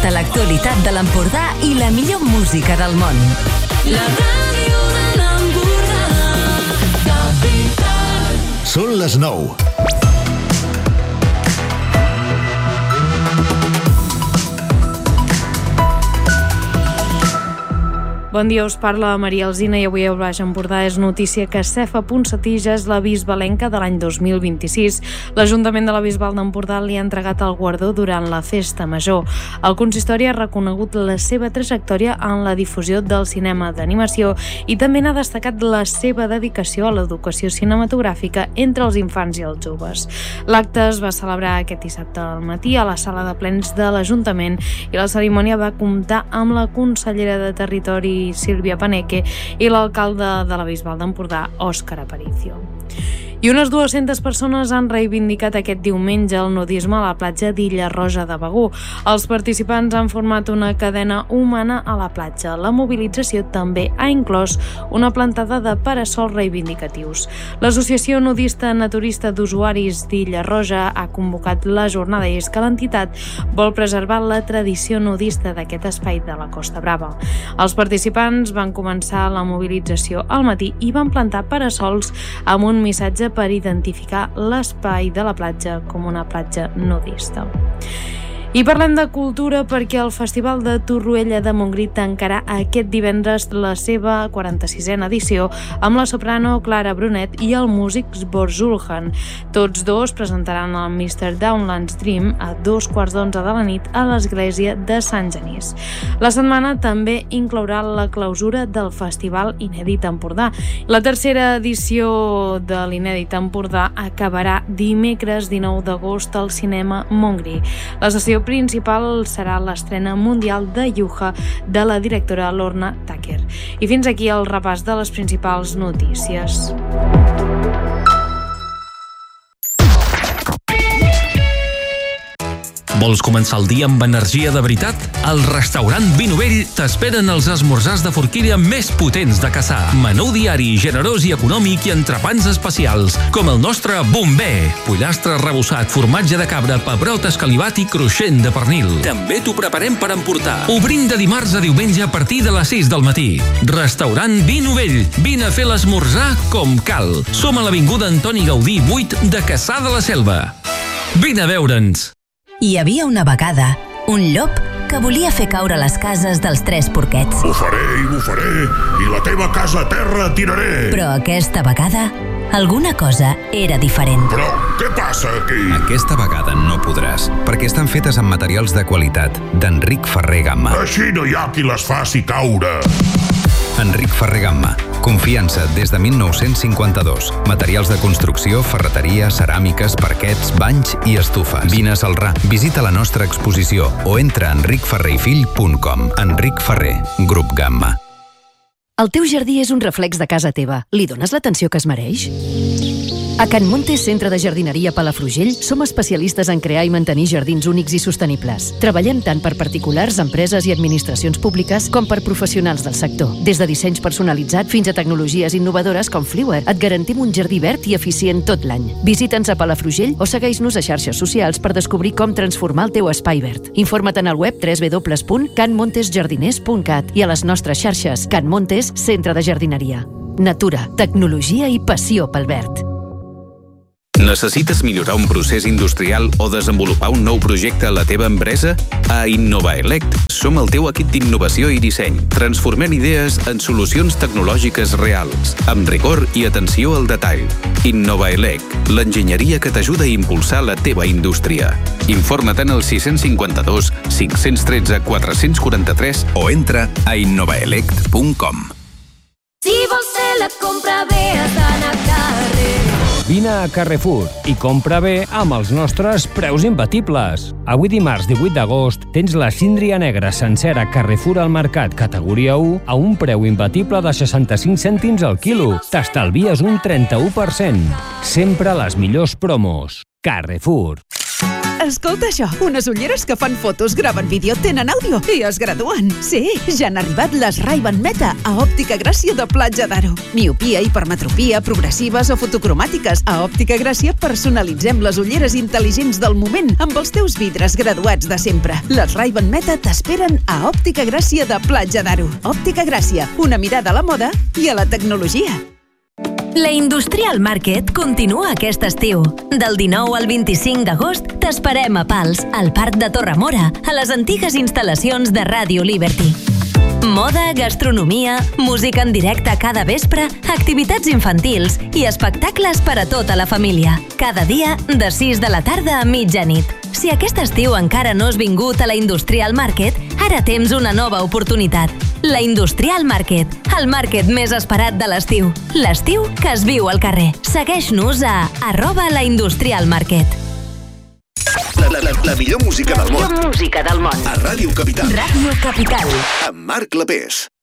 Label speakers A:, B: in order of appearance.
A: Tota l'actualitat de l'Empordà i la millor música del món. La ràdio de l'Empordà, Capital.
B: Són les 9.
C: Bon dia, us parla Maria Alsina i avui al Baix Empordà és notícia que Cefa Ponsatija és la bisbalenca de l'any 2026. L'Ajuntament de la Bisbal d'Empordà li ha entregat el guardó durant la festa major. El consistori ha reconegut la seva trajectòria en la difusió del cinema d'animació i també n'ha destacat la seva dedicació a l'educació cinematogràfica entre els infants i els joves. L'acte es va celebrar aquest dissabte al matí a la sala de plens de l'Ajuntament i la cerimònia va comptar amb la consellera de Territori Sílvia Paneque i l'alcalde de la Bisbal d'Empordà, Òscar Aparicio. I unes 200 persones han reivindicat aquest diumenge el nudisme a la platja d'Illa Roja de Begur. Els participants han format una cadena humana a la platja. La mobilització també ha inclòs una plantada de parasols reivindicatius. L'Associació Nudista Naturista d'Usuaris d'Illa Roja ha convocat la jornada i és que l'entitat vol preservar la tradició nudista d'aquest espai de la Costa Brava. Els participants van començar la mobilització al matí i van plantar parasols amb un missatge per identificar l'espai de la platja com una platja nudista. I parlem de cultura perquè el Festival de Torroella de Montgrí tancarà aquest divendres la seva 46a edició amb la soprano Clara Brunet i el músic Borzulhan. Tots dos presentaran el Mr. Downland's Dream a 2:15 de la nit a l'església de Sant Genís. La setmana també inclourà la clausura del Festival Inèdit Empordà. La tercera edició de l'Inèdit Empordà acabarà dimecres 19 d'agost al Cinema Montgrí. La sessió principal serà l'estrena mundial de Yuha de la directora Lorna Tucker. I fins aquí el repàs de les principals notícies.
D: Vols començar el dia amb energia de veritat? Al restaurant Vi Novell t'esperen els esmorzars de forquilla més potents de Cassà. Menú diari, generós i econòmic i entrepans especials, com el nostre Bombé. Pollastre arrebossat, formatge de cabra, pebrot escalivat i cruixent de pernil. També t'ho preparem per emportar. Obrim de dimarts a diumenge a partir de les 6 del matí. Restaurant Vi Novell. Vine a fer l'esmorzar com cal. Som a l'avinguda Antoni Gaudí 8 de Cassà de la Selva. Vine a veure'ns.
A: Hi havia una vegada un llop que volia fer caure les cases dels 3 porquets.
E: Bufaré, i la teva casa a terra tiraré.
A: Però aquesta vegada alguna cosa era diferent.
E: Però què passa aquí?
F: Aquesta vegada no podràs, perquè estan fetes amb materials de qualitat d'Enric Ferrer Gamma.
E: Així no hi ha qui les faci caure.
F: Enric Ferrer Gamma. Confiança des de 1952. Materials de construcció, ferreteria, ceràmiques, parquets, banys i estufes. Vine a Celrà, visita la nostra exposició o entra a enricferreifill.com. Enric Ferrer, Grup Gamma.
G: El teu jardí és un reflex de casa teva. Li dones l'atenció que es mereix? A Can Montes, centre de jardineria Palafrugell, som especialistes en crear i mantenir jardins únics i sostenibles. Treballem tant per particulars, empreses i administracions públiques com per professionals del sector. Des de dissenys personalitzats fins a tecnologies innovadores com Fliwer, et garantim un jardí verd i eficient tot l'any. Visita'ns a Palafrugell o segueix-nos a xarxes socials per descobrir com transformar el teu espai verd. Informa't en el web www.canmontesjardiners.cat i a les nostres xarxes. Can Montes, centre de jardineria. Natura, tecnologia i passió pel verd.
H: Necessites millorar un procés industrial o desenvolupar un nou projecte a la teva empresa? A Innovaelect som el teu equip d'innovació i disseny, transformant idees en solucions tecnològiques reals, amb rigor i atenció al detall. Innovaelect, l'enginyeria que t'ajuda a impulsar la teva indústria. Informa't en el 652 513 443 o entra a innovaelect.com.
A: Si vols fer la compra bé, has d'anar a carrer.
I: Vine a Carrefour i compra bé amb els nostres preus imbatibles. Avui dimarts 18 d'agost tens la síndria negra sencera Carrefour al mercat categoria 1 a un preu imbatible de 65 cèntims al quilo. T'estalvies un 31%. Sempre les millors promos. Carrefour.
B: Escolta això, unes ulleres que fan fotos, graven vídeo, tenen àudio i es graduen. Sí, ja han arribat les Ray-Ban Meta a Òptica Gràcia de Platja d'Aro. Miopia, hipermetropia, progressives o fotocromàtiques. A Òptica Gràcia personalitzem les ulleres intel·ligents del moment amb els teus vidres graduats de sempre. Les Ray-Ban Meta t'esperen a Òptica Gràcia de Platja d'Aro. Òptica Gràcia, una mirada a la moda i a la tecnologia.
A: La Industrial Market continua aquest estiu. Del 19 al 25 d'agost t'esperem a Pals, al Parc de Torremora, a les antigues instal·lacions de Radio Liberty. Moda, gastronomia, música en directe cada vespre, activitats infantils i espectacles per a tota la família. Cada dia de 6 de la tarda a mitjanit. Si aquest estiu encara no has vingut a la Industrial Market, ara tens una nova oportunitat. La Industrial Market, el market més esperat de l'estiu. L'estiu que es viu al carrer. Segueix-nos a @laindustrialmarket.
J: La millor música del món.
A: La música del món.
J: A Ràdio Capital.
A: Ràdio Capital.
J: Amb Marc Clapés.